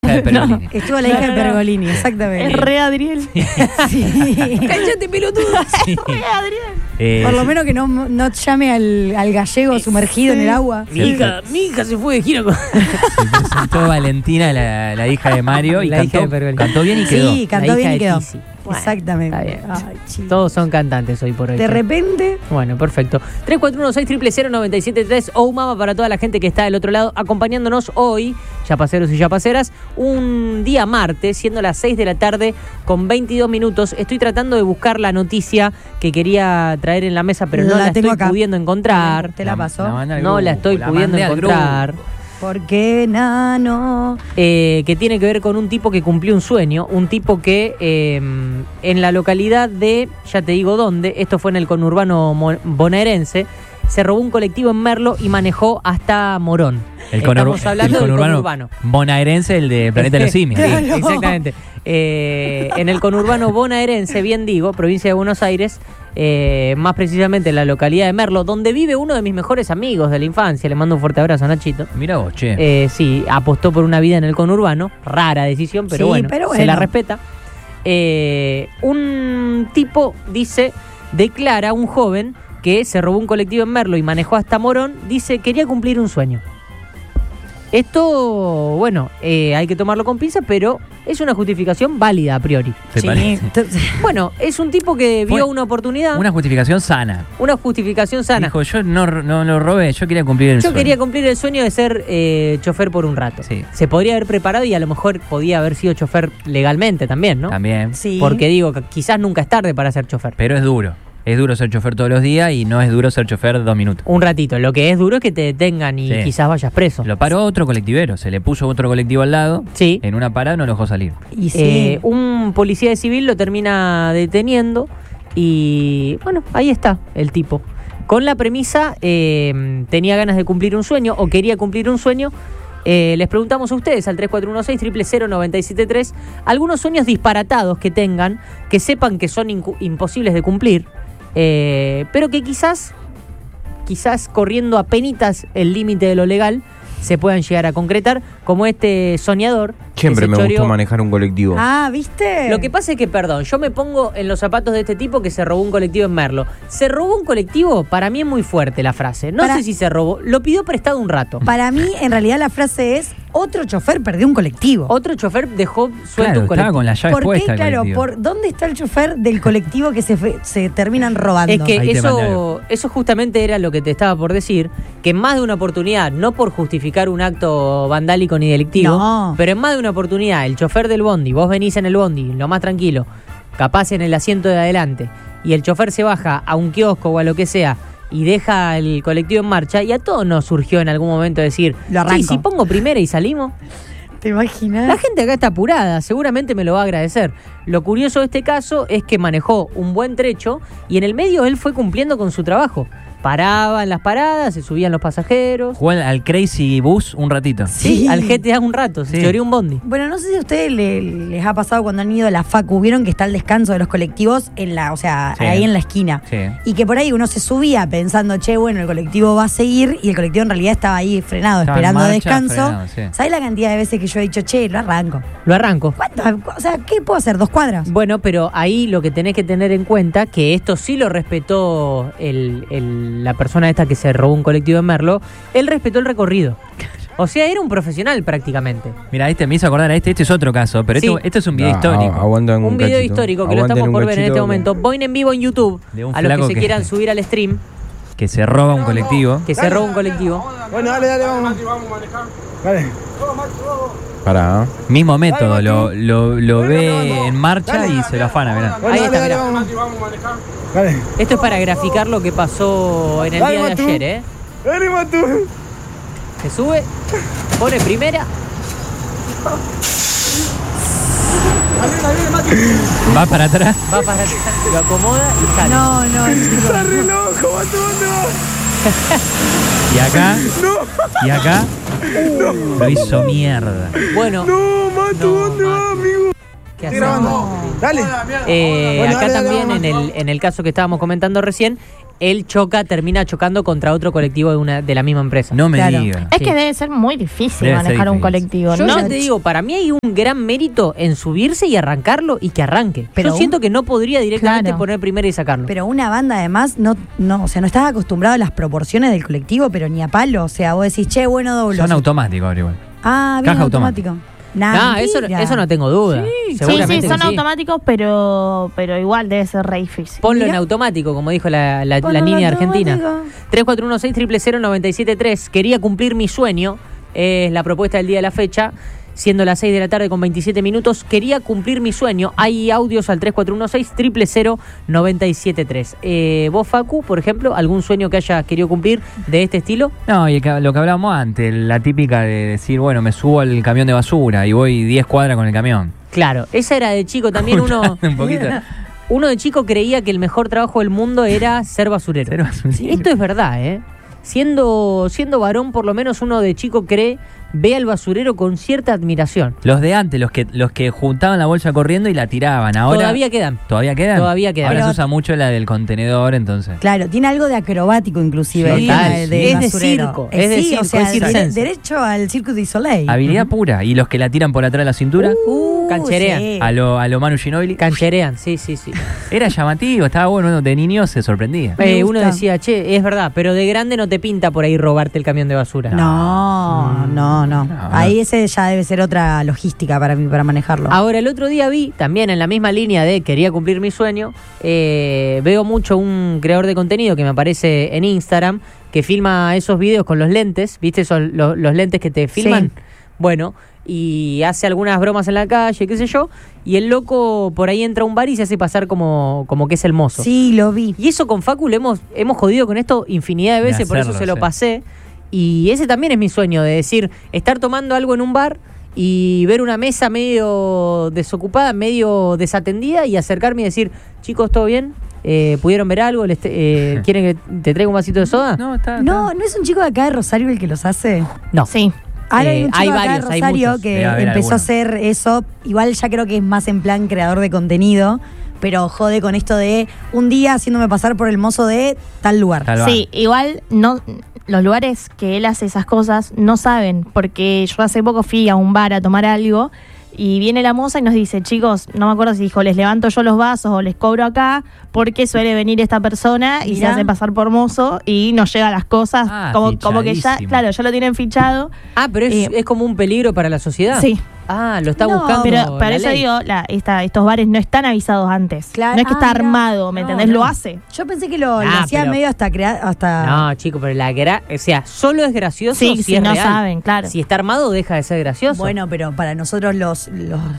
hija de Pergolini. Estuvo la hija de Pergolini, exactamente. Es re Adriel. Sí. Cállate, pelotudo. Sí. Es re Adriel. Por lo menos que no llame al gallego sumergido en el agua. Mi hija se fue de gira con... Se presentó Valentina, la hija de Mario, y La hija de Pergolini. cantó bien y quedó. Sí, cantó La bien hija y de quedó. Tizi. Bueno, Exactamente. está bien. Ay, chico. Todos son cantantes hoy por hoy. De repente, Bueno, perfecto. 341-600-973 o Mama para toda la gente que está del otro lado acompañándonos hoy, yapaceros y yapaceras, un día martes, siendo las 6 de la tarde con 22 minutos. Estoy tratando de buscar la noticia que quería traer en la mesa, pero no la tengo estoy acá. pudiendo encontrar. Te la paso. manda al No la grupo, estoy pudiendo mandé al encontrar. grupo. porque nano. Que tiene que ver con un tipo que cumplió un sueño, un tipo que en la localidad de, ya te digo dónde, esto fue en el conurbano bonaerense, se robó un colectivo en Merlo y manejó hasta Morón. Estamos hablando del conurbano bonaerense, el de Planeta de los Simios. Claro. Sí, exactamente. En el conurbano bonaerense, bien digo, provincia de Buenos Aires, más precisamente en la localidad de Merlo, donde vive uno de mis mejores amigos de la infancia. Le mando un fuerte abrazo a Nachito. Mira vos, che. Sí, apostó por una vida en el conurbano. Rara decisión, pero, Sí, bueno, pero se bueno. la respeta. Un tipo declara, un joven que se robó un colectivo en Merlo y manejó hasta Morón, dice, quería cumplir un sueño. Esto, bueno, hay que tomarlo con pinzas, pero es una justificación válida a priori. ¿Te parece? Bueno, es un tipo que vio Fue una oportunidad, Una justificación sana. una justificación sana. Dijo, yo no lo robé, yo quería cumplir el Yo sueño. quería cumplir el sueño de ser chofer por un rato. Sí. Se podría haber preparado y a lo mejor podía haber sido chofer legalmente también, ¿no? También. Sí. Porque digo, que quizás nunca es tarde para ser chofer. Pero es duro. Es duro ser chofer todos los días y no es duro ser chofer 2 minutos. Un ratito. Lo que es duro es que te detengan y Sí. quizás vayas preso. Lo paró otro colectivero, se le puso otro colectivo al lado. Sí. En una parada no lo dejó salir. Y sí. Un policía de civil lo termina deteniendo y bueno, ahí está el tipo. Con la premisa, tenía ganas de cumplir un sueño o quería cumplir un sueño. Les preguntamos a ustedes al 3416-000-973 algunos sueños disparatados que tengan, que sepan que son imposibles de cumplir, pero que quizás corriendo apenitas el límite de lo legal se puedan llegar a concretar, como este soñador. Siempre que se me choreó. gustó manejar un colectivo. Ah, ¿viste? Lo que pasa es que, perdón, yo me pongo en los zapatos de este tipo que se robó un colectivo en Merlo. ¿Se robó un colectivo? Para mí es muy fuerte la frase. No sé si se robó. Lo pidió prestado un rato. Para mí, en realidad, la frase es: otro chofer perdió un colectivo. Otro chofer dejó suelto Claro, un colectivo. estaba con la llave ¿Por qué? puesta. el Claro, colectivo. ¿dónde está el chofer del colectivo que se terminan robando? Es que Ahí te mandé algo. eso justamente era lo que te estaba por decir, que en más de una oportunidad, no por justificar un acto vandálico ni delictivo, No. pero en más de una oportunidad, el chofer del bondi, vos venís en el bondi, lo más tranquilo, capaz en el asiento de adelante, y el chofer se baja a un kiosco o a lo que sea y deja el colectivo en marcha, y a todos nos surgió en algún momento decir, Lo arranco. "Sí, si pongo primera y salimos". ¿Te imaginas? La gente acá está apurada, seguramente me lo va a agradecer. Lo curioso de este caso es que manejó un buen trecho y en el medio él fue cumpliendo con su trabajo. Paraba en las paradas, se subían los pasajeros. Jugó al Crazy Bus un ratito. Sí, al GTA un rato, se Sí. choreó un bondi. Bueno, no sé si a ustedes les ha pasado cuando han ido a la facu, vieron que está el descanso de los colectivos Sí. ahí en la esquina. Sí. Y que por ahí uno se subía pensando, che, bueno, el colectivo va a seguir, y el colectivo en realidad estaba ahí frenado, Estaba en esperando marcha, descanso. frenado, sí. ¿Sabes la cantidad de veces que yo he dicho, che, lo arranco? Lo arranco. O sea, ¿qué puedo hacer? ¿2 cuadras? Bueno, pero ahí lo que tenés que tener en cuenta, que esto sí lo respetó la persona esta que se robó un colectivo en Merlo, él respetó el recorrido. O sea, era un profesional prácticamente. Mira, me hizo acordar a este es otro caso, pero Sí. esto es un video histórico. Aguantan Un video cachito. histórico que lo Aguanten estamos un por ver en cachito este momento. Voy en vivo en YouTube. De un A los que flaco se que- quieran subir al stream, Que se roba un colectivo. que se roba un colectivo. Bueno, dale, vamos. Dale. Pará. Mismo método, lo ve en marcha y se lo afana, mirá. Bueno, Ahí está, dale, mirá. vamos. Dale. Esto es para graficar lo que pasó en el Dale, día de Matu. ayer, ¿eh? Dale, Matu. Se sube, pone primera. Va para atrás. Va para atrás, lo acomoda y sale. No, chicos. Está re loco, Matu, ¿dónde vas? Y acá. Y acá. Lo hizo mierda. Bueno, No, Matu, No, ¿dónde Matu. vas, amigo? ¿Qué Estoy hacemos? grabando. Dale. Bueno, Acá dale, también vamos. en el caso que estábamos comentando recién, él termina chocando contra otro colectivo de la misma empresa. No me Claro. digas. Es Sí. que debe ser muy difícil Debe ser manejar un difícil. colectivo, Yo ¿no? ya te digo, para mí hay un gran mérito en subirse y arrancarlo y que arranque. Pero Yo siento que no podría directamente Claro. poner primero y sacarlo. Pero una banda además, o sea, no estás acostumbrado a las proporciones del colectivo, pero ni a palo. O sea, vos decís, che, bueno, doblo. Son automáticos ahora igual. Ah, bien Caja automático. Nah, eso mentira. no tengo duda. Sí, Seguramente son que sí. automáticos, pero igual debe ser re difícil. Ponlo en Mirá. automático, como dijo la Ponlo en niña argentina. automático. 3416-000-973. Quería cumplir mi sueño. Es la propuesta del día de la fecha. Siendo las 6 de la tarde con 27 minutos. Quería cumplir mi sueño. Hay audios al 3416-000-973. Vos, Facu, por ejemplo, ¿algún sueño que hayas querido cumplir de este estilo? No, y lo que hablábamos antes, la típica de decir, bueno, me subo al camión de basura y voy 10 cuadras con el camión. Claro, esa era de chico también uno. Un poquito. Uno de chico creía que el mejor trabajo del mundo era ser basurero. Ser basurero. Sí, esto es verdad, ¿eh? Siendo varón, por lo menos uno de chico ve al basurero con cierta admiración. Los de antes, los que juntaban la bolsa corriendo y la tiraban. Ahora, Todavía quedan. ¿Todavía quedan? Todavía quedan. Ahora Pero- se usa mucho la del contenedor, entonces. Claro, tiene algo de acrobático inclusive. Sí, el tema total, de sí. Es de basurero. circo, es de sí, circo, o sea, es circense. derecho al Cirque du Soleil. Habilidad pura. Y los que la tiran por atrás de la cintura, Cancherean. sí. a lo Manu Ginóbili. Cancherean, sí. Era llamativo, estaba bueno. De niño se sorprendía. Me Uno gusta. decía, che, es verdad, pero de grande no te pinta por ahí robarte el camión de basura. No. No. Ahí ese ya debe ser otra logística para mí, para manejarlo. Ahora, el otro día vi, también en la misma línea de quería cumplir mi sueño, veo mucho un creador de contenido que me aparece en Instagram, que filma esos videos con los lentes, ¿viste? Los lentes que te filman. Sí. Bueno, y hace algunas bromas en la calle, qué sé yo, y el loco por ahí entra a un bar y se hace pasar como que es el mozo. Sí, lo vi. Y eso con Facu hemos jodido con esto infinidad de veces, por eso hacerlo, se lo sí. pasé. Y ese también es mi sueño, de decir, estar tomando algo en un bar y ver una mesa medio desocupada, medio desatendida y acercarme y decir, chicos, ¿todo bien? ¿Pudieron ver algo? ¿Quieren que te traiga un vasito de soda? No, está. No es un chico de acá de Rosario el que los hace. No. Sí. Ahora hay un chico hay acá varios, de hay Rosario muchos. que Debe haber empezó alguno. a hacer eso. Igual ya creo que es más en plan creador de contenido, pero jode con esto de un día haciéndome pasar por el mozo de tal lugar. Tal bar. Sí, igual no, los lugares que él hace esas cosas no saben, porque yo hace poco fui a un bar a tomar algo y viene la moza y nos dice, chicos, no me acuerdo si dijo, les levanto yo los vasos o les cobro acá, porque suele venir esta persona y se Mirá. hace pasar por mozo y nos llega las cosas, Ah, como que ya, fichadísimo. claro, ya lo tienen fichado. Ah, pero Eh, es como un peligro para la sociedad. Sí. Ah, lo está No, buscando. Pero para la eso ley. digo, estos bares no están avisados antes. Claro. No es que está Mirá. armado, ¿me No, entendés? no. Lo hace. Yo pensé que lo Ah, hacía pero- medio hasta crear. Hasta... No, chico, pero o sea, solo es gracioso Sí, si si es no real. saben, claro. Si está armado, deja de ser gracioso. Bueno, pero para nosotros los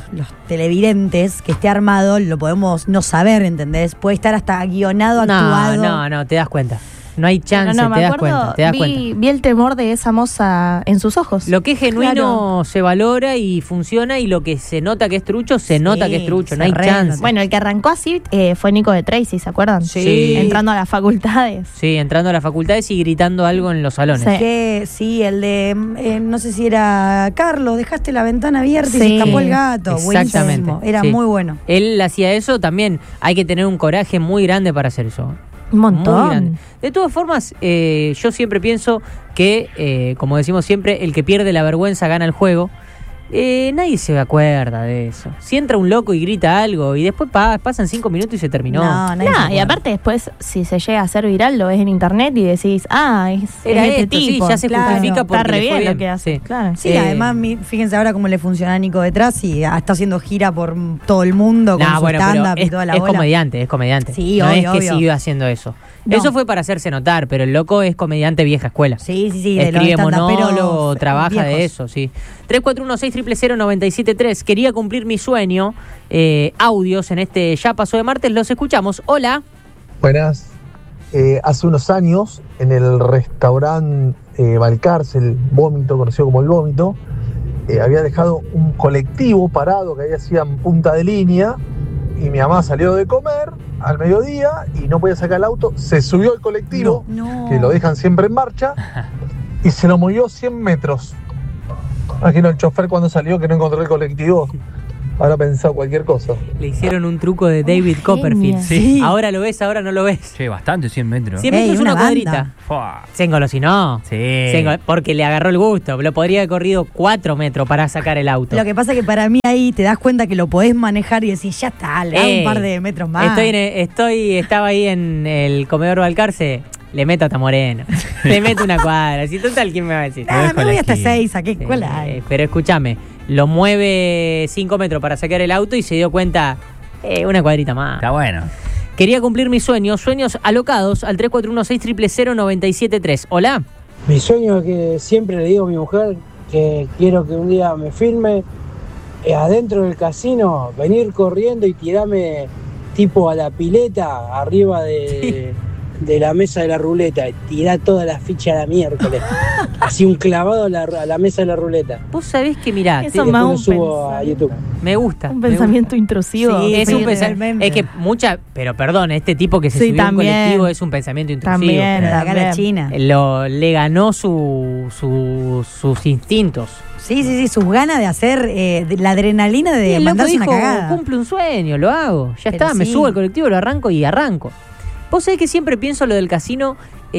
televidentes, que esté armado, lo podemos no saber, ¿entendés? Puede estar hasta guionado, actuado. No, te das cuenta. No hay chance, No, me te das acuerdo, cuenta, te das cuenta. vi el temor de esa moza en sus ojos. Lo que es genuino Claro. se valora y funciona, y lo que se nota que es trucho, se Sí, nota que es trucho, se no hay re chance. nota. Bueno, el que arrancó así fue Nico de Tracy, ¿se acuerdan? Sí. Entrando a las facultades. Sí, entrando a las facultades y gritando algo en los salones. Sí. Que sí, el de, no sé si era Carlos, dejaste la ventana abierta y se Sí. escapó el gato. Exactamente. Buenísimo. Era Sí. muy bueno. Él hacía eso también. Hay que tener un coraje muy grande para hacer eso. Un Muy grande. montón. De todas formas, yo siempre pienso que, como decimos siempre, el que pierde la vergüenza gana el juego. Nadie se acuerda de eso. Si entra un loco y grita algo y después pasan 5 minutos y se terminó. nadie se Nah, y acuerda. aparte después, si se llega a hacer viral, lo ves en internet y decís, Era es este esto, sí, tipo. ya se Claro. justifica porque Está re le fue bien lo que hace. Sí. Claro. Sí, además, fíjense ahora cómo le funciona a Nico detrás y está haciendo gira por todo el mundo con Nah, su bueno, pero stand-up y es, toda la es bola. comediante, es comediante. Sí, no obvio, es que obvio. siguió haciendo eso. No. Eso fue para hacerse notar, pero el loco es comediante vieja escuela. Sí, de los Escribe stand-uperos monólogo, trabaja de viejos. eso, sí. 3416000973. Quería cumplir mi sueño. Audios en este Ya Pasó de Martes. Los escuchamos. Hola. Buenas. Hace unos años, en el restaurante Valcárcel, Vómito, conocido como El Vómito, había dejado un colectivo parado que ahí hacían punta de línea, y mi mamá salió de comer al mediodía y no podía sacar el auto, se subió al colectivo, No. que lo dejan siempre en marcha, y se lo movió 100 metros. Imagino el chofer cuando salió que no encontró el colectivo. habrá pensado cualquier cosa. Le hicieron un truco de David Copperfield. Sí. Ahora lo ves, ahora no lo ves. Che, bastante, 100 metros. 100 metros es una banda. cuadrita. Fua. Se engolosinó. Sí. Porque le agarró el gusto. Lo podría haber corrido 4 metros para sacar el auto. Lo que pasa es que para mí ahí te das cuenta que lo podés manejar y decís, ya está, le da un par de metros más. Estaba ahí en el comedor Balcarce. Le meto hasta Moreno. Le meto una cuadra. Si total, ¿quién me va a decir? Me voy hasta aquí. 6, ¿a qué escuela hay? Pero escúchame, lo mueve 5 metros para sacar el auto y se dio cuenta, una cuadrita más. Está bueno. Quería cumplir mis sueños alocados al 341-600-973. Hola. Mi sueño es que siempre le digo a mi mujer que quiero que un día me filme adentro del casino, venir corriendo y tirarme tipo a la pileta arriba de la mesa de la ruleta y tirar todas las fichas a la miércoles. Así un clavado a la mesa de la ruleta. Vos sabés que mirá, Eso Después más lo un subo a pensamiento. YouTube. me gusta. Un me pensamiento intrusivo. Sí, es un pensamiento. realmente. Es que pero perdón, este tipo que se Sí, subió a un también. colectivo es un pensamiento intrusivo. También. Pero de acá a la También. China. Le ganó sus instintos. Sí, sus ganas de hacer la adrenalina Y de el loco mandarse dijo, una cagada. cumple un sueño, lo hago. Ya Pero está, me sí. subo al colectivo, lo arranco y arranco. Vos sabés que siempre pienso lo del casino,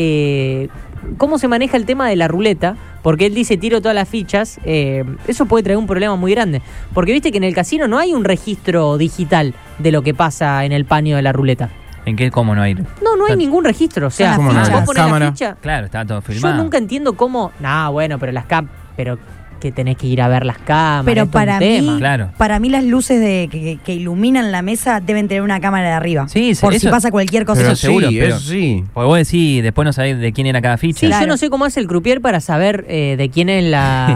cómo se maneja el tema de la ruleta, porque él dice tiro todas las fichas, eso puede traer un problema muy grande. Porque viste que en el casino no hay un registro digital de lo que pasa en el paño de la ruleta. ¿En qué? ¿Cómo no hay? No hay ningún registro. O sea, ¿Cómo no? vos Las ponés la cámaras. ficha. Claro, está todo Yo filmado. nunca entiendo cómo. Bueno, pero pero que tenés que ir a ver las cámaras. Pero es todo un para tema. mí, Claro. para mí las luces que iluminan la mesa deben tener una cámara de arriba. Sí, por eso- si pasa cualquier cosa. Pero Pero seguro, sí, pero- eso sí. Porque vos decís, después no sabés de quién era cada ficha. Sí, Claro. yo no sé cómo hace el croupier para saber de quién es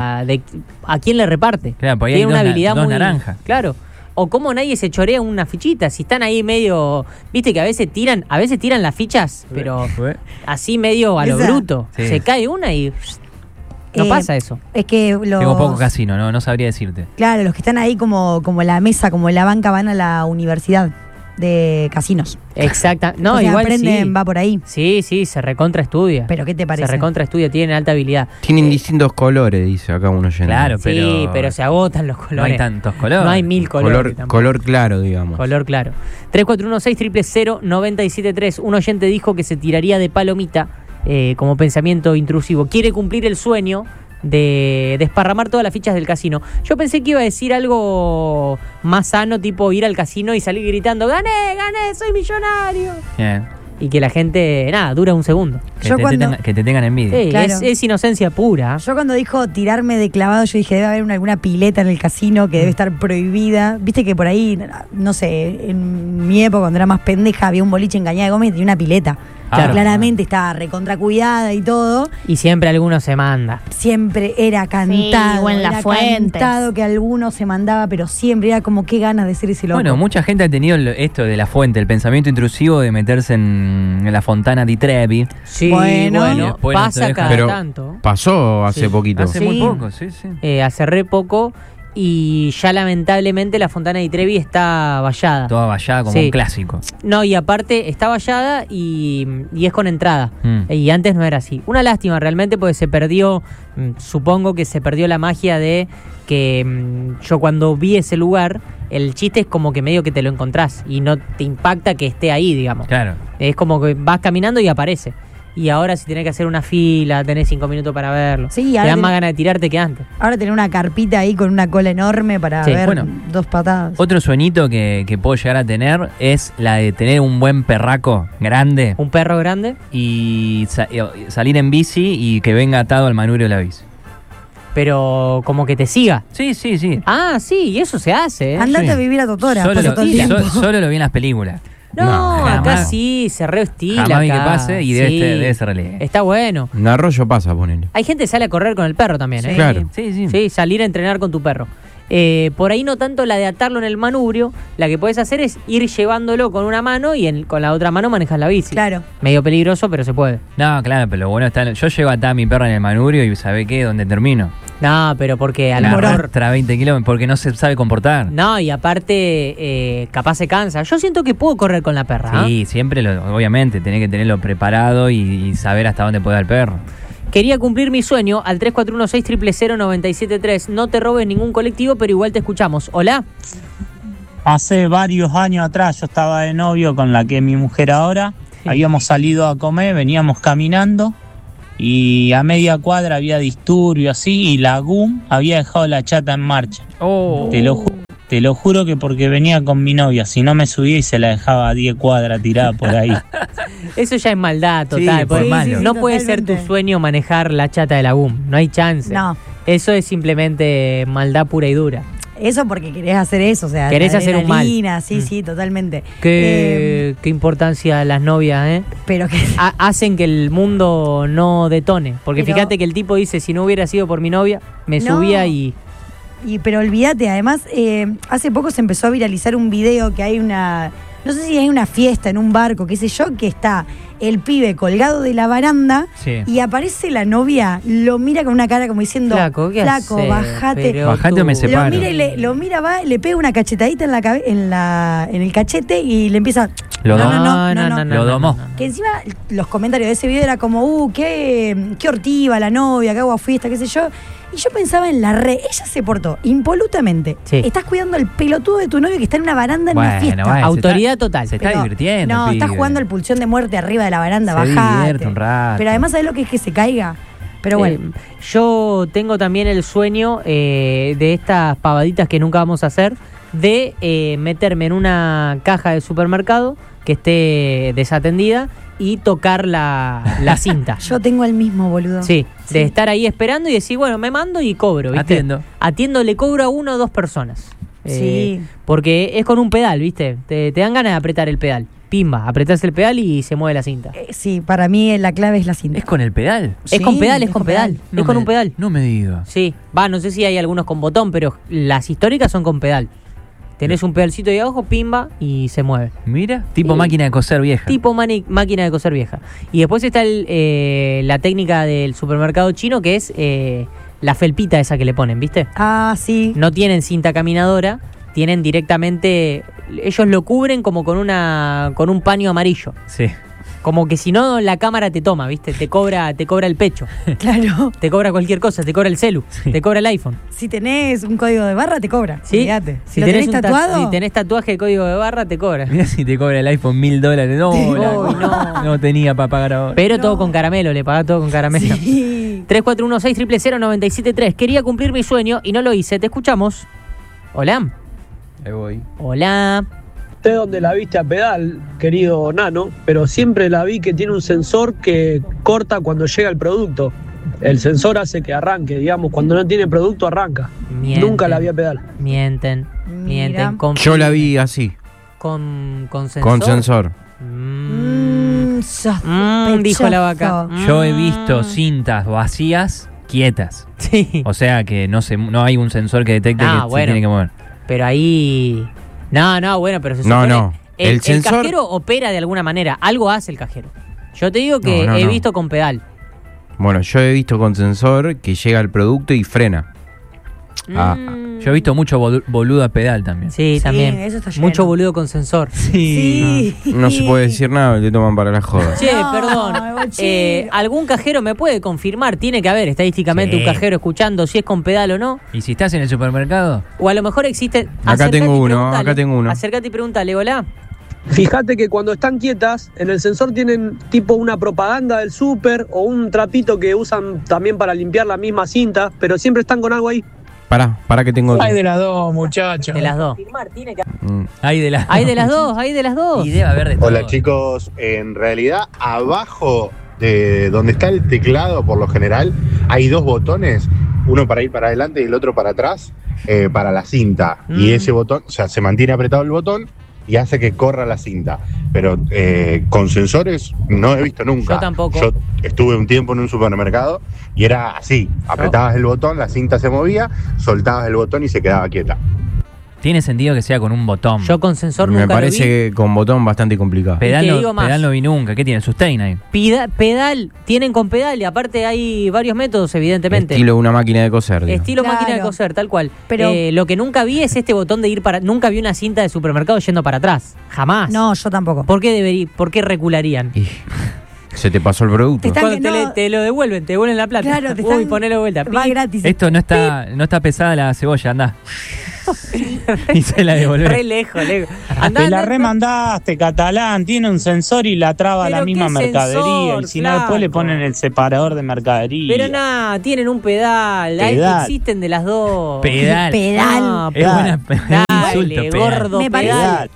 a quién le reparte. Claro, porque ahí Tiene hay una dos habilidad muy naranjas. Claro. O cómo nadie se chorea una fichita, si están ahí medio, viste que a veces tiran las fichas, pero así medio a lo Esa- bruto. Sí. Se cae una y no pasa eso. Es que Tengo poco casino, no sabría decirte. Claro, los que están ahí como la mesa, como la banca, van a la universidad de casinos. Exacta. No, O sea, igual aprenden, sí. va por ahí. Sí, se recontra estudia. Pero ¿qué te parece? Se recontra estudia, tienen alta habilidad. Tienen distintos colores, dice acá uno oyente. Claro, Sí, pero se agotan los colores. no hay tantos colores. No hay 1000 colores. tampoco. Color claro, digamos. Color claro. 341-600-973. Un oyente dijo que se tiraría de palomita como pensamiento intrusivo. Quiere cumplir el sueño de desparramar todas las fichas del casino. Yo pensé que iba a decir algo más sano, tipo ir al casino y salir gritando, ¡gané, soy millonario! Bien. Y que la gente, dura un segundo. Yo cuando- Que te tengan envidia. Sí, Claro. es inocencia pura. Yo cuando dijo tirarme de clavado, yo dije, debe haber alguna pileta en el casino que debe estar prohibida. Viste que por ahí, no sé, en mi época, cuando era más pendeja, había un boliche en Cañada de Gómez y tenía una pileta. Claro. Claramente estaba recontra cuidada y todo. Y siempre alguno se manda. Siempre era cantado. o en Las era Fuentes. cantado que alguno se mandaba, pero siempre era como qué ganas de ser ese loco. Bueno, mucha gente ha tenido esto de la fuente, el pensamiento intrusivo de meterse en la fontana di Trevi. Sí, Bueno. Y después no pasa te dejan. cada Pero tanto. pasó hace Sí. poquito. Hace Sí. muy poco, sí. Hace re poco y ya lamentablemente la Fontana di Trevi está vallada. Toda vallada como Sí. un clásico. No, y aparte está vallada y es con entrada. Mm. Y antes no era así. Una lástima realmente porque se perdió, supongo que se perdió la magia de que yo cuando vi ese lugar, el chiste es como que medio que te lo encontrás y no te impacta que esté ahí, digamos. Claro. Es como que vas caminando y aparece. Y ahora si tenés que hacer una fila, tenés 5 minutos para verlo. Sí, te ahora dan más ganas de tirarte que antes. Ahora tener una carpita ahí con una cola enorme para Sí, ver bueno. 2 patadas. Otro sueñito que puedo llegar a tener es la de tener un buen perraco grande Un perro grande, y salir en bici y que venga atado al manubrio de la bici. pero como que te siga. Sí. Ah, sí, y eso se hace, ¿eh? Andate sí. a vivir a Totora, Solo pasa lo, todo el tiempo. solo lo vi en las películas. No, No, acá jamás. sí, se reestila. Jamás vi que acá. pase y Sí. debe ser realidad. Está bueno. En Arroyo pasa, ponele. Hay gente que sale a correr con el perro también, ¿eh? Claro. Sí. Sí, salir a entrenar con tu perro. Por ahí no tanto la de atarlo en el manubrio, la que puedes hacer es ir llevándolo con una mano y con la otra mano manejas la bici. Claro. Medio peligroso, pero se puede. No, claro, pero lo bueno está. Yo llevo atada a mi perra en el manubrio y ¿sabe qué? ¿Dónde termino? No, pero porque a lo La mejor... arrastra 20 kilómetros porque no se sabe comportar. No, y aparte, capaz se cansa. Yo siento que puedo correr con la perra. ¿ah? Sí, siempre, obviamente, tenés que tenerlo preparado y saber hasta dónde puede dar el perro. Quería cumplir mi sueño al 341-600-973. No te robes ningún colectivo, pero igual te escuchamos. Hola. hace varios años atrás yo estaba de novio con la que es mi mujer ahora. Habíamos salido a comer, veníamos caminando y a media cuadra había disturbio así y la GUM había dejado la chata en marcha. Te lo juro que porque venía con mi novia, si no me subía y se la dejaba a 10 cuadras tirada por ahí. Eso ya es maldad total. Sí, porque malo. no puede ser tu sueño manejar la chata de la GUM. No hay chance. No. Eso es simplemente maldad pura y dura. Eso porque querés hacer eso, o sea, Querés la hacer un mal. adrenalina, sí, sí, totalmente. Qué importancia las novias, ¿eh? Pero que hacen que el mundo no detone. Porque Pero- fíjate que el tipo dice, si no hubiera sido por mi novia, me No. subía y... pero olvídate, además, hace poco se empezó a viralizar un video que hay una, no sé si hay una fiesta en un barco, qué sé yo, que está el pibe colgado de la baranda Sí. y aparece la novia, lo mira con una cara como diciendo, Flaco, ¿qué haces? bajate. Pero Bajate o me tú- separo. Lo mira, lo mira, va, le pega una cachetadita en el cachete y le empieza. Lo domó. no. Lo domó. Que encima los comentarios de ese video era como, qué hortiva la novia, qué agua fiesta, qué sé yo. Y yo pensaba en la ella se portó impolutamente. Sí. Estás cuidando el pelotudo de tu novio que está en una baranda en una Bueno, fiesta. bueno, Autoridad total. Se está Pero, divirtiendo. No, el estás pibe. jugando el pulsión de muerte arriba de la baranda, Se bajate. divierte un rato. Pero además, ¿sabes lo que es que se caiga? Pero bueno. Yo tengo también el sueño de estas pavaditas que nunca vamos a hacer, de meterme en una caja de supermercado que esté desatendida y tocar la cinta. Yo tengo el mismo, boludo. Sí, de estar ahí esperando y decir, bueno, me mando y cobro, ¿viste? Atiendo, le cobro a 1 o 2 personas. Sí. Porque es con un pedal, ¿viste? Te dan ganas de apretar el pedal. Pimba, apretás el pedal y se mueve la cinta. Sí, para mí la clave es la cinta. ¿Es con el pedal? Es con pedal, es con pedal. No Es con me- un pedal. No me digas. Sí, no sé si hay algunos con botón, pero las históricas son con pedal. Tenés un pedalcito de abajo, pimba, y se mueve. Mira, tipo máquina de coser vieja. Tipo máquina de coser vieja. Y después está la técnica del supermercado chino, que es la felpita esa que le ponen, ¿viste? Ah, sí. No tienen cinta caminadora, tienen directamente... Ellos lo cubren como con un paño amarillo. Sí. Como que si no, la cámara te toma, ¿viste? Te cobra el pecho. Claro. Te cobra cualquier cosa, te cobra el celu, te cobra el iPhone. Si tenés un código de barra, te cobra. ¿Sí? Olvídate. Si lo tenés tenés un tatuado. si tenés tatuaje de código de barra, te cobra. Mira si te cobra el iPhone $1000. No, Sí. la- Uy, no. no tenía para pagar ahora. Pero todo con caramelo, le pagás todo con caramelo. Sí. 3416-000-973. Quería cumplir mi sueño y no lo hice. Te escuchamos. Hola. Ahí voy. Hola. Sé dónde la viste a pedal, querido Nano, pero siempre la vi que tiene un sensor que corta cuando llega el producto. El sensor hace que arranque, digamos, cuando no tiene producto arranca. Mienten. Nunca la vi a pedal. Mienten. Mienten. Yo la vi así, Con sensor. con sensor. Dijo la vaca. Yo he visto cintas vacías quietas. Sí. O sea que no hay un sensor que detecte que se tiene que mover. Pero ahí... No, bueno, pero se No, supone... no. El El sensor- cajero opera de alguna manera. Algo hace el cajero. Yo te digo que No, he no. visto con pedal. Bueno, yo he visto con sensor que llega el producto y frena. Yo he visto mucho boludo a pedal también. Sí, también. eso está lleno. Mucho boludo con sensor. Sí. No se puede decir nada, le toman para la joda. Che, No, perdón. Bochino. ¿Algún cajero me puede confirmar? Tiene que haber estadísticamente Sí. un cajero escuchando si es con pedal o no. Y si estás en el supermercado, O a lo mejor existe... Acá tengo uno, Acércate Acércate y pregúntale, hola. Fíjate que cuando están quietas, en el sensor tienen tipo una propaganda del súper o un trapito que usan también para limpiar la misma cinta, pero siempre están con algo ahí. Pará que tengo otro. Hay de las dos, muchachos. De las dos. hay de las Hay de las dos, hay de las dos. Y debe haber de todo. Hola chicos, en realidad abajo de donde está el teclado por lo general hay 2 botones, uno para ir para adelante y el otro para atrás, para la cinta. Y ese botón, o sea, se mantiene apretado el botón y hace que corra la cinta. Pero con sensores no he visto nunca. Yo tampoco. Yo estuve un tiempo en un supermercado y era así, apretabas el botón, la cinta se movía, soltabas el botón y se quedaba quieta. Tiene sentido que sea con un botón. Yo con sensor Me nunca parece lo vi. que con botón bastante complicado. te Pedal, digo más. pedal no vi nunca. ¿Qué tiene? Sustain ahí. Pedal, tienen con pedal y aparte hay varios métodos, evidentemente. Estilo una máquina de coser. digo. Estilo Claro. máquina de coser, tal cual. Pero- Lo que nunca vi es este botón de ir para... Nunca vi una cinta de supermercado yendo para atrás. Jamás. No, yo tampoco. ¿Por qué recularían? Y Se te pasó el producto. Te están- Cuando no. te lo devuelven, te devuelven la plata. Claro, te Uy, están- ponelo de vuelta. Va Pip. gratis. Esto no está pesada la cebolla, anda. Y se la Re devolvé. lejos. Te la remandaste, catalán. Tiene un sensor y la traba Pero la misma qué mercadería. sensor, Y si no, después le flaco. ponen el separador de mercadería. Pero nada, tienen un pedal. Ahí Pedal. existen de las dos. Pedal. Pedal. No, Es buena Dale, insulto, gordo Me parece. pedal.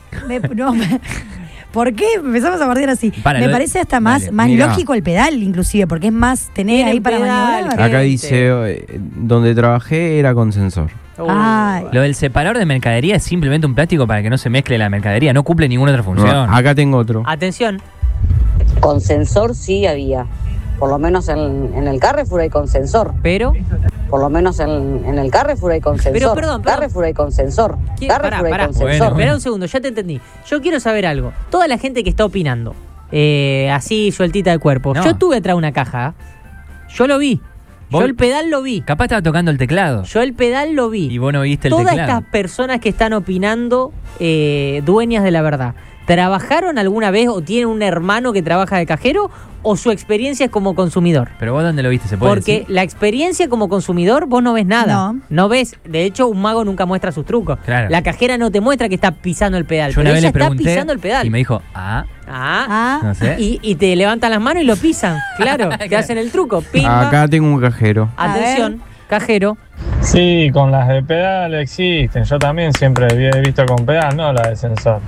¿Por qué empezamos a partir así? Para, me lo- parece hasta más Dale, mirá. lógico el pedal, inclusive, porque es más tener Tienen ahí para pedal, maniobrar. Acá gente. dice, donde trabajé era con sensor. Ay. Lo del separador de mercadería es simplemente un plástico para que no se mezcle la mercadería. No cumple ninguna otra función. No, acá tengo otro. Atención. Con sensor sí había. Por lo menos en el Carrefour hay con sensor. Pero. Por lo menos en el Carrefour hay con sensor. Pero, perdón. Carrefour hay con sensor. Carrefour hay con sensor. Espera un segundo, ya te entendí. Yo quiero saber algo. Toda la gente que está opinando, así sueltita de cuerpo. No. Yo tuve atrás una caja. Yo lo vi. ¿Vos? Yo el pedal lo vi. Capaz estaba tocando el teclado. Yo el pedal lo vi. Y vos no viste el Todas teclado. estas personas que están opinando, dueñas de la verdad, ¿trabajaron alguna vez o tienen un hermano que trabaja de cajero o su experiencia es como consumidor? Pero vos dónde lo viste, ¿se puede Porque decir? la experiencia como consumidor vos no ves nada. No. No ves. De hecho, un mago nunca muestra sus trucos. Claro. La cajera no te muestra que está pisando el pedal. Yo una Pero vez ella le pregunté está pisando el pedal. y me dijo, Ah, no sé. y te levantan las manos y lo pisan. Claro, te hacen el truco. Pimba. Acá tengo un cajero. Atención, cajero. Sí, con las de pedal existen. Yo también siempre he visto con pedal, no la de sensor.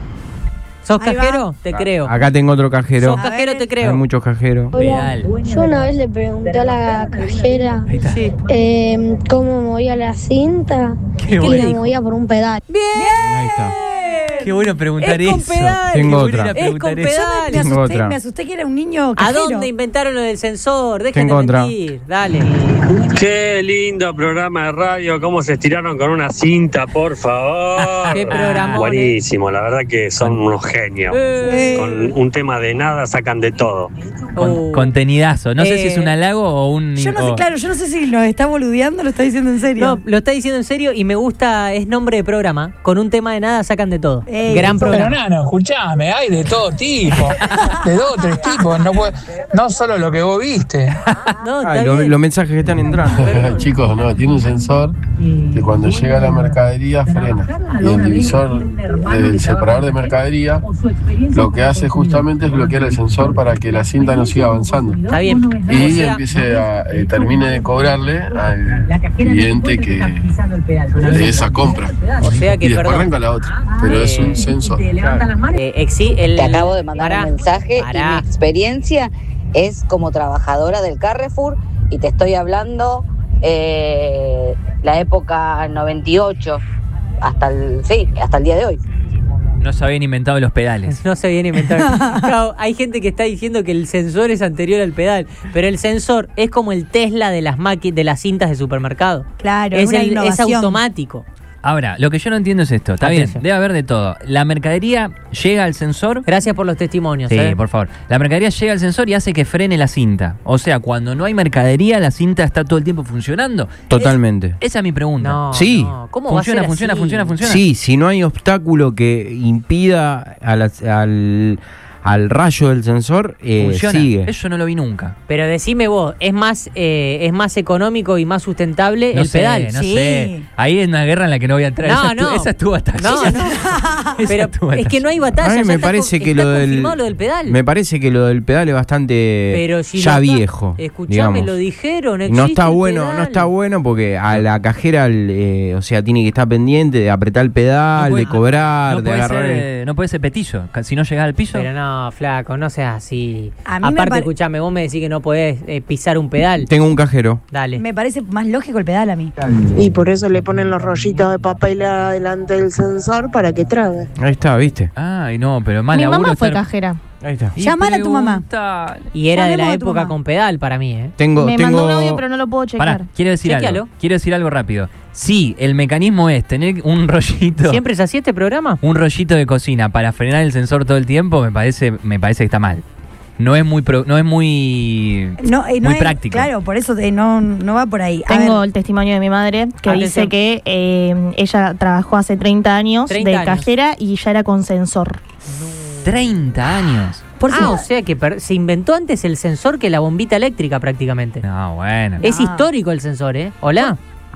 ¿Sos Ahí va. cajero? Te creo. Acá tengo otro cajero. ¿Sos cajero? Te Hay creo. muchos cajeros. Pedal. Yo una vez le pregunté a la cajera Sí. cómo movía la cinta Qué y bueno. la movía por un pedal. Bien. Ahí está. Qué bueno preguntar Es con eso. pedal. Tengo Qué bueno otra. ir a Es con preguntar eso. pedal. Tengo otra. Me asusté que era un niño ¿A cajero. dónde inventaron lo del sensor? Dejen Tengo de otra. mentir. Dale. Qué lindo programa de radio, cómo se estiraron con una cinta, por favor. Qué programón, Buenísimo, la verdad que son unos genios. Con un tema de nada sacan de todo. Contenidazo. No sé si es un halago o un... Yo no sé, o- claro, yo no sé si lo está boludeando o lo está diciendo en serio. No, lo está diciendo en serio y me gusta, es nombre de programa. Con un tema de nada sacan de todo. Gran Pero programa. Nano, escuchame, hay de todo tipo, de 2 o 3 tipos, no solo lo que vos viste. No, Ah, los mensajes que están entrando. Chicos, no, tiene un sensor que cuando llega la mercadería frena. Y el divisor del separador de mercadería lo que hace justamente es bloquear el sensor para que la cinta no siga avanzando. Está bien. Y O sea, empiece a termine de cobrarle al cliente que de esa compra. O sea que, y después perdón. arranca la otra. Pero es un sensor. Te acabo de mandar Pará, un mensaje pará. y mi experiencia es como trabajadora del Carrefour y te estoy hablando la época 98 hasta el día de hoy. No se habían inventado los pedales. No se viene a inventar. Claro, hay gente que está diciendo que el sensor es anterior al pedal, pero el sensor es como el Tesla de las de las cintas de supermercado. Claro, es, una es innovación. automático. Ahora, lo que yo no entiendo es esto. Está Atención. bien, debe haber de todo. La mercadería llega al sensor. Gracias por los testimonios. Sí, por favor. La mercadería llega al sensor y hace que frene la cinta. O sea, cuando no hay mercadería, la cinta está todo el tiempo funcionando. Totalmente. Esa es mi pregunta. No, Sí. no. ¿Cómo Funciona, va a ser funciona, así? funciona, funciona. Sí, si no hay obstáculo que impida al rayo del sensor, Funciona. sigue. Eso no lo vi nunca. Pero decime vos, ¿es más económico y más sustentable No el sé, pedal? no sé. Ahí es una guerra en la que no voy a entrar. No, Esa estuvo hasta No, no. Pero es que no hay batalla. A mí ya me está parece que está lo del confirmado lo del pedal. Me parece que lo del pedal es bastante Pero si ya lo está- viejo. Escuchame, digamos. lo dijeron. No existe está el bueno, pedal. no está bueno porque a la cajera, o sea, tiene que estar pendiente de apretar el pedal, de cobrar, No de puede, agarrar. ser, no puede ser petillo. Si no llegás al piso. Pero no, flaco, no seas así. A mí me Aparte, pare- escuchame, vos me decís que no podés pisar un pedal. Tengo un cajero. Dale. Me parece más lógico el pedal a mí. Y por eso le ponen los rollitos de papel adelante del sensor para que trabe. Ahí está, ¿viste? Ay, no, pero mal Mi laburo mamá fue estar- cajera. Ahí está. Llamala a tu mamá. Y era de la Llamemos a tu época mamá. con pedal para mí, ¿eh? Me mandó un audio, pero no lo puedo checar. Pará, quiero decir Chequealo. algo. Quiero decir algo rápido. Sí, el mecanismo es tener un rollito. ¿Siempre es así este programa? Un rollito de cocina para frenar el sensor todo el tiempo, me parece que está mal. No es muy muy No es, práctico. Claro, por eso no va por ahí. A Tengo ver, el testimonio de mi madre que Atención. dice que ella trabajó hace 30 años 30 de años. cajera y ya era con sensor. 30 años. O sea que se inventó antes el sensor que la bombita eléctrica prácticamente. No, bueno. Es histórico el sensor, ¿eh? Hola.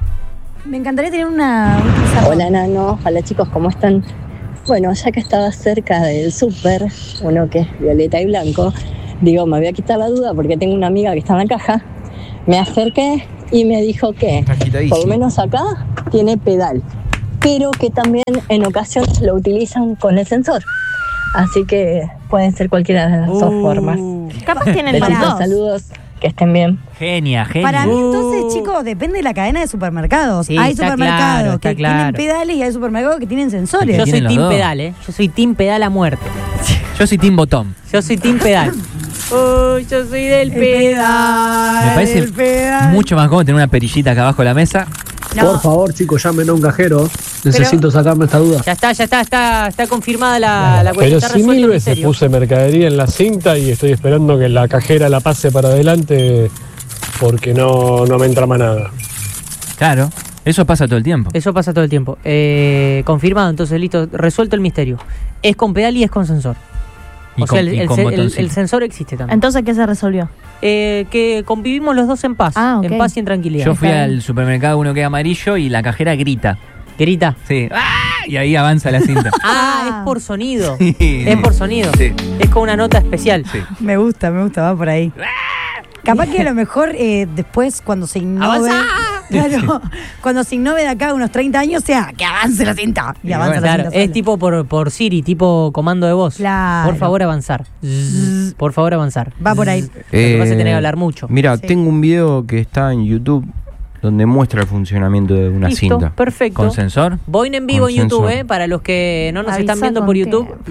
Me encantaría tener una... Hola, Nano. Hola, chicos, ¿cómo están? Bueno, ya que estaba cerca del súper, uno que es violeta y blanco, digo, me voy a quitar la duda porque tengo una amiga que está en la caja. Me acerqué y me dijo que, por lo menos acá, tiene pedal, pero que también en ocasiones lo utilizan con el sensor. Así que pueden ser cualquiera de las dos formas. Capaz tienen Besitos, las dos. saludos, que estén bien. Genia. Para mí, entonces, chicos, depende de la cadena de supermercados. Sí, hay está supermercados claro, está que claro. tienen pedales y hay supermercados que tienen sensores. Yo soy team pedal, ¿eh? Yo soy team pedal a muerte. Yo soy team botón. Yo soy team pedal. Uy, yo soy del pedal. Me parece mucho más cómodo tener una perillita acá abajo de la mesa. Por favor, chicos, llamen a un cajero. Necesito sacarme esta duda. Ya está confirmada la Pero cuestión. Está si resuelto mil el veces misterio. puse mercadería en la cinta y estoy esperando que la cajera la pase para adelante porque no me entra más nada. Claro, eso pasa todo el tiempo. Eso pasa todo el tiempo. Confirmado, entonces, listo. Resuelto el misterio. Es con pedal y es con sensor. O sea, el sensor existe también. Entonces, ¿qué se resolvió? Que convivimos los dos en paz. Ok. En paz y en tranquilidad. Yo fui al supermercado, uno que es amarillo, y la cajera grita. ¿Grita? Sí. Y ahí avanza la cinta. Es por sonido. Sí. Es por sonido. Sí. Es con una nota especial. Sí. Me gusta, va por ahí. Capaz que a lo mejor después, cuando se innove. Claro, cuando se innove de acá a unos 30 años, sea que avance la cinta. Y avanza la cinta. Es tipo por Siri, tipo comando de voz. Claro. Por favor, avanzar. Por favor, avanzar. Va por ahí. Lo que pasa es tener que hablar mucho. Mira, Sí. tengo un video que está en YouTube donde muestra el funcionamiento de una Listo, cinta. perfecto. ¿Con sensor? Voy en vivo Con en YouTube, sensor. para los que no nos Avisa están viendo con por tiempo. YouTube,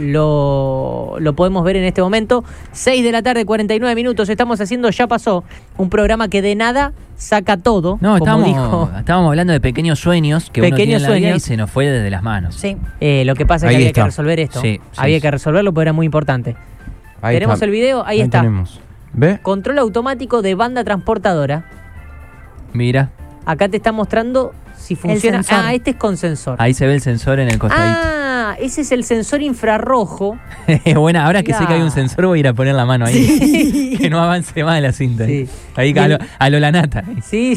lo podemos ver en este momento. 6 de la tarde, 49 minutos, estamos haciendo Ya Pasó, un programa que de nada saca todo, No, como dijo. estábamos hablando de pequeños sueños que uno tiene Pequeños en la vida sueños. y se nos fue desde las manos. Sí. Lo que pasa es que Ahí había está. que resolver esto. Sí, había sí. que resolverlo porque era muy importante. Ahí ¿Tenemos está. el video? Ahí está. Tenemos. ¿Ve? Control automático de banda transportadora. Mira, Acá te está mostrando si funciona. sensor. Este es con sensor. ahí se ve el sensor en el costadito. Ese es el sensor infrarrojo. Bueno, ahora que sé que hay un Mirá. sensor voy a ir a poner la mano ahí. Que no avance más la cinta. Sí. Ahí a lo lanata. Sí.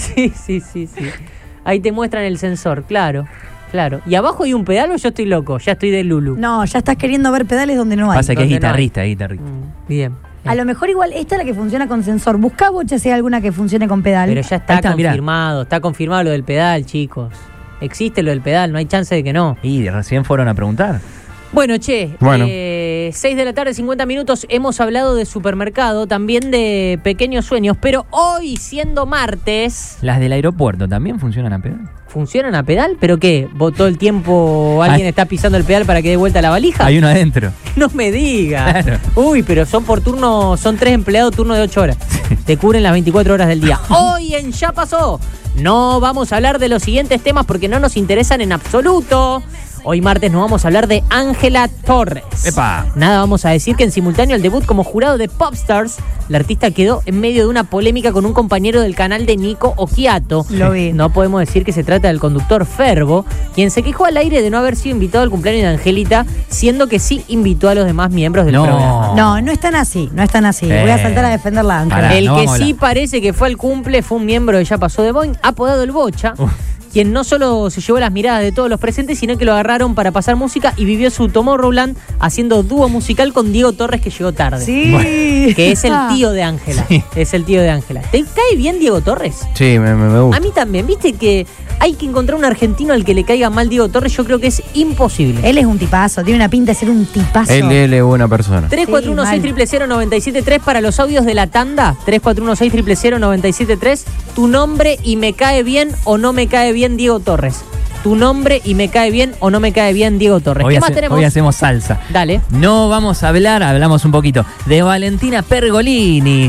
Ahí te muestran el sensor, claro. ¿Y abajo hay un pedal o yo estoy loco? Ya estoy de Lulu. No, ya estás queriendo ver pedales donde no hay. Pasa que es Donde no hay. guitarrista. Bien. A lo mejor igual esta es la que funciona con sensor. Buscá bocha si hay alguna que funcione con pedal. Pero ya Ahí está está, mirá. confirmado. Está confirmado lo del pedal, chicos. Existe lo del pedal, no hay chance de que no. Y recién fueron a preguntar. Bueno, che, Bueno. 6 de la tarde, 50 minutos. Hemos hablado de supermercado, también de pequeños sueños, pero hoy, siendo martes, Las del aeropuerto también funcionan a pedal. ¿funcionan a pedal? ¿Pero qué? ¿Vos todo el tiempo alguien Ay. está pisando el pedal para que dé vuelta la valija? Hay uno adentro. No me digas. Claro. Uy, pero son por turno, son 3 empleados, turno de 8 horas. Te cubren las 24 horas del día. Hoy en Ya Pasó, no vamos a hablar de los siguientes temas porque no nos interesan en absoluto. Hoy martes nos vamos a hablar de Ángela Torres. ¡Epa! Nada, vamos a decir que en simultáneo al debut como jurado de Popstars, la artista quedó en medio de una polémica con un compañero del canal de Nico Occhiato. Lo vi. No podemos decir que se trata del conductor Ferbo, quien se quejó al aire de no haber sido invitado al cumpleaños de Angelita, siendo que sí invitó a los demás miembros del programa. No están así. Voy a saltar a defenderla, Ángela. Pará, El no que vamos a sí hablar. parece que fue al cumple fue un miembro de Ya Pasó de Boeing, apodado el Bocha, quien no solo se llevó las miradas de todos los presentes, sino que lo agarraron para pasar música y vivió su Tomorrowland haciendo dúo musical con Diego Torres, que llegó tarde. Sí. Bueno, que es el tío de Ángela. Sí. Es el tío de Ángela. ¿Te cae bien Diego Torres? Sí, me gusta. A mí también. ¿Viste que hay que encontrar un argentino al que le caiga mal Diego Torres? Yo creo que es imposible. Él es un tipazo, tiene una pinta de ser un tipazo. Él es buena persona. 341-600-973 para los audios de la tanda. 341-600-973. Tu nombre y me cae bien o no me cae bien Diego Torres. Tu nombre y me cae bien o no me cae bien Diego Torres. ¿Qué más tenemos? Hoy hacemos salsa. Dale. No vamos a hablar, hablamos un poquito, de Valentina Pergolini.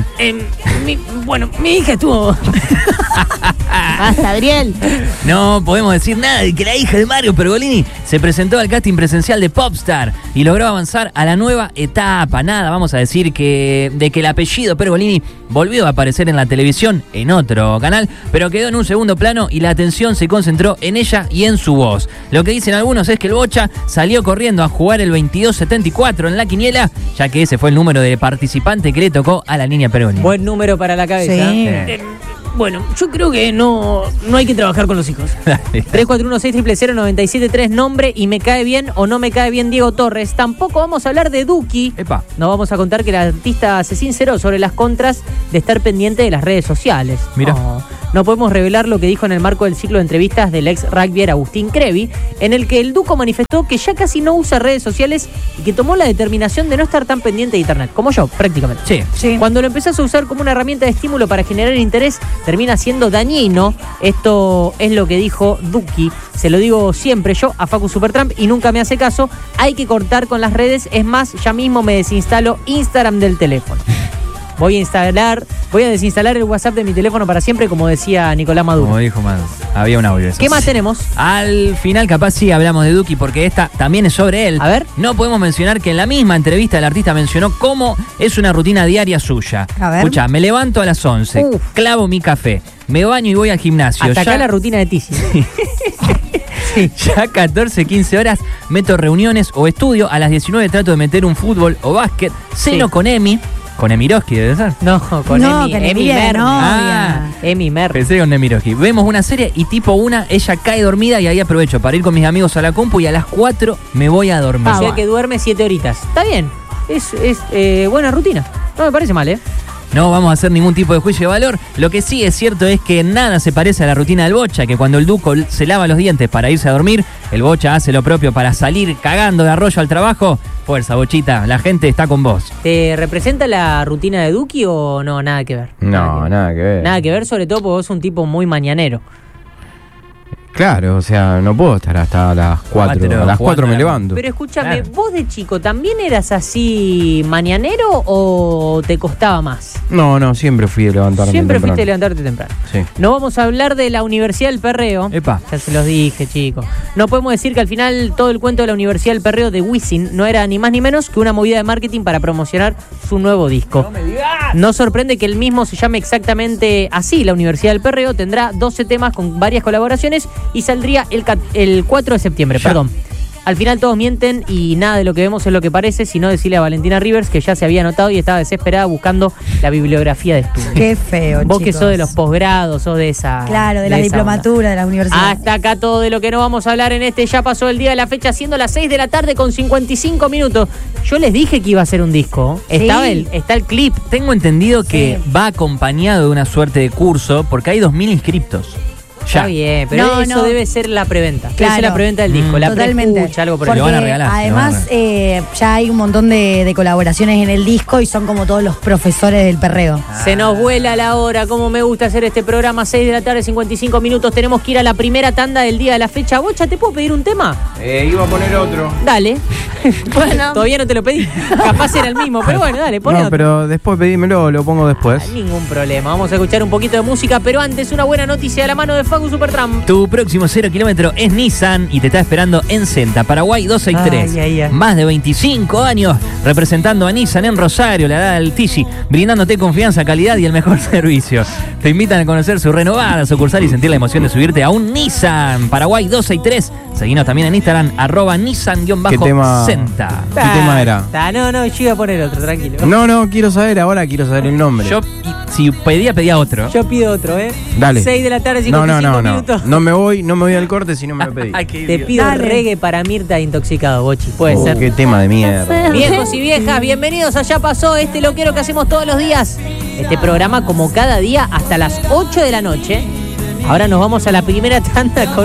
Mi hija estuvo... Basta, Adriel. No podemos decir nada de que la hija de Mario Pergolini se presentó al casting presencial de Popstar y logró avanzar a la nueva etapa. Nada, vamos a decir de que el apellido Pergolini volvió a aparecer en la televisión en otro canal, pero quedó en un segundo plano y la atención se concentró en ella y en su voz. Lo que dicen algunos es que el Bocha salió corriendo a jugar el 2274 en la quiniela, ya que ese fue el número de participante que le tocó a la niña Peroni. Buen número para la cabeza. Sí. Bueno, yo creo que no hay que trabajar con los hijos. 341-600-973, nombre y me cae bien o no me cae bien Diego Torres. Tampoco vamos a hablar de Duki. Epa. Nos vamos a contar que el artista se sinceró sobre las contras de estar pendiente de las redes sociales. Mira. No podemos revelar lo que dijo en el marco del ciclo de entrevistas del ex rugbyer Agustín Crevi, en el que el Duco manifestó que ya casi no usa redes sociales y que tomó la determinación de no estar tan pendiente de internet, como yo, prácticamente. Sí. Cuando lo empezás a usar como una herramienta de estímulo para generar interés, termina siendo dañino. Esto es lo que dijo Duki. Se lo digo siempre yo a Facu Supertramp y nunca me hace caso. Hay que cortar con las redes. Es más, ya mismo me desinstalo Instagram del teléfono. Voy a desinstalar el WhatsApp de mi teléfono para siempre, como decía Nicolás Maduro. Como dijo más, había un audio. ¿Qué más tenemos? Al final capaz sí hablamos de Duki porque esta también es sobre él. A ver. No podemos mencionar que en la misma entrevista el artista mencionó cómo es una rutina diaria suya. A ver. Escucha, me levanto a las 11, clavo mi café, me baño y voy al gimnasio. Hasta acá la rutina de Tizi. Ya 14, 15 horas meto reuniones o estudio. A las 19 trato de meter un fútbol o básquet. Ceno con Emi. Con Emiroski debe ser. No, con Emi Mernes. Emi Mernes. Pensé con Emiroski. Vemos una serie y tipo ella cae dormida y ahí aprovecho para ir con mis amigos a la compu y a las 4 me voy a dormir. O sea que duerme 7 horitas. Está bien. Es buena rutina. No me parece mal, ¿eh? No vamos a hacer ningún tipo de juicio de valor. Lo que sí es cierto es que nada se parece a la rutina del Bocha, que cuando el Duco se lava los dientes para irse a dormir, el Bocha hace lo propio para salir cagando de arroyo al trabajo. Fuerza, Bochita, la gente está con vos. ¿Te representa la rutina de Duki o no? Nada que ver. No, nada que ver. Nada que ver, sobre todo porque vos sos un tipo muy mañanero. Claro, o sea, no puedo estar hasta las 4. A las 4 me levanto. Pero escúchame, ¿vos de chico también eras así mañanero o te costaba más? No, siempre fui de levantarme Siempre temprano. fuiste de levantarte temprano. Sí. No vamos a hablar de la Universidad del Perreo. Epa. Ya se los dije, chicos. No podemos decir que al final todo el cuento de la Universidad del Perreo de Wisin no era ni más ni menos que una movida de marketing para promocionar su nuevo disco. ¡No me digas! No sorprende que el mismo se llame exactamente así. La Universidad del Perreo tendrá 12 temas con varias colaboraciones y saldría el 4 de septiembre, perdón. Al final todos mienten y nada de lo que vemos es lo que parece, sino decirle a Valentina Rivers que ya se había anotado y estaba desesperada buscando la bibliografía de estudio. Qué feo, Vos chicos. que sos de los posgrados, sos de esa... Claro, de la esa diplomatura, de la universidad. Hasta acá todo de lo que no vamos a hablar en este Ya Pasó el Día de la Fecha, siendo las 6 de la tarde con 55 minutos. Yo les dije que iba a ser un disco. Sí. Está el clip. Tengo entendido que va acompañado de una suerte de curso porque hay 2.000 inscriptos. Ya. Está bien, pero eso debe ser la preventa. Debe ser la preventa del disco, la totalmente. preescucha, algo por Porque el Lo van a regalar, además, ya hay un montón de colaboraciones en el disco y son como todos los profesores del perreo. Se nos vuela la hora, como me gusta hacer este programa, 6 de la tarde, 55 minutos. Tenemos que ir a la primera tanda del día de la fecha. Bocha, ¿te puedo pedir un tema? Iba a poner otro. Dale. Bueno, todavía no te lo pedí. Capaz era el mismo, pero bueno, dale, poné No, otro. pero después pedímelo, lo pongo después. Ningún problema. Vamos a escuchar un poquito de música, pero antes una buena noticia de la mano de Facu Supertramp. Tu próximo 0 kilómetro es Nissan y te está esperando en Senta, Paraguay 263. Ay, ay, ay. Más de 25 años representando a Nissan en Rosario, la edad del Tizi, brindándote confianza, calidad y el mejor servicio. Te invitan a conocer su renovada sucursal y sentir la emoción de subirte a un Nissan, Paraguay 263. Seguinos también en Instagram, @Nissan_Senta. ¿Qué tema era? No, yo iba a poner otro, tranquilo. No, quiero saber el nombre. Yo, si pedía otro. Yo pido otro, ¿eh? Dale. 6 de la tarde, 55 minutos. No me voy al corte si no me lo pedís. Te pido reggae para Mirta Intoxicado, Bochi. Puede ser. Qué tema de mierda. Viejos y viejas, bienvenidos a Ya Pasó, este loquero que hacemos todos los días. Este programa como cada día hasta las 8 de la noche. Ahora nos vamos a la primera tanda con